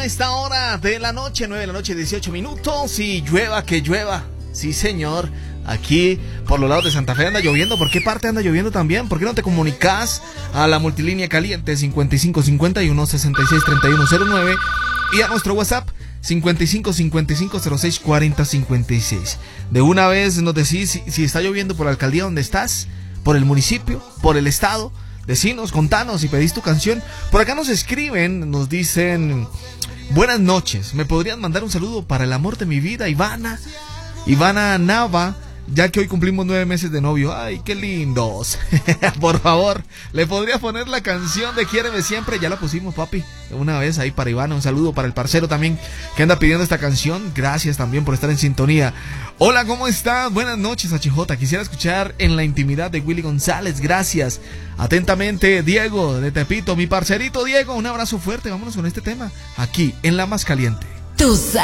esta hora de la noche, 9 de la noche, 18 minutos. Y llueva que llueva. Sí, señor. Aquí, por los lados de Santa Fe anda lloviendo. ¿Por qué parte anda lloviendo también? ¿Por qué no te comunicas a la multilínea caliente 5551-663109 y a nuestro WhatsApp 5555064056? De una vez nos decís si está lloviendo por la alcaldía donde estás, por el municipio, por el estado. Decinos, contanos y pedís tu canción. Por acá nos escriben, nos dicen: buenas noches, ¿me podrían mandar un saludo para el amor de mi vida, Ivana Nava, ya que hoy cumplimos 9 meses de novio? Ay, qué lindos. Por favor, ¿le podría poner la canción de Quiéreme Siempre? Ya la pusimos, papi, una vez ahí para Ivana. Un saludo para el parcero también que anda pidiendo esta canción. Gracias también por estar en sintonía. Hola, ¿cómo estás? Buenas noches, HJ. Quisiera escuchar En la Intimidad de Willy González. Gracias. Atentamente, Diego de Tepito. Mi parcerito Diego, un abrazo fuerte. Vámonos con este tema aquí en La Más Caliente. Tu